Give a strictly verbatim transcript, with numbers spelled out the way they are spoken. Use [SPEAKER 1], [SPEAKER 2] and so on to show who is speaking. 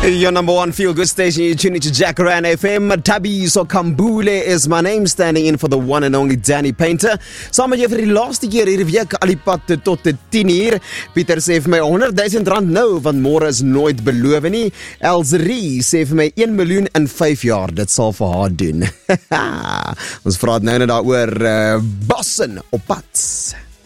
[SPEAKER 1] Your number one feel-good station, you're tuning to Jacaranda F M. Tabiso Kambule is my name, standing in for the one and only Danny Painter. Saam met jy vir die laaste keer hierdie week al die pad tot die tien uur. Pieter sê vir my honderd duisend rand nou, want môre is nooit beloof nie. Elzerie sê vir my een miljoen in vyf jaar, dit sal vir haar doen. Ons praat nou net daaroor uh, Bossen op pad.